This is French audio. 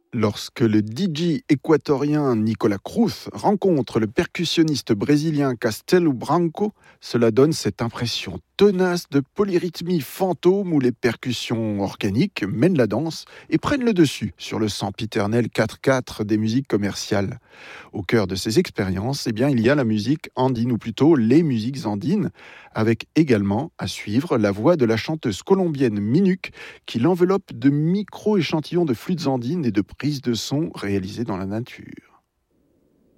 Lorsque le DJ équatorien Nicolas Cruz rencontre le percussionniste brésilien Castelo Branco, cela donne cette impression tenace de polyrythmie fantôme où les percussions organiques mènent la danse et prennent le dessus sur le sempiternel 4/4 des musiques commerciales. Au cœur de ces expériences, il y a la musique andine, ou plutôt les musiques andines, avec également à suivre la voix de la chanteuse colombienne Minuk, qui l'enveloppe de micro-échantillons de flûtes andines et de prises de son réalisées dans la nature.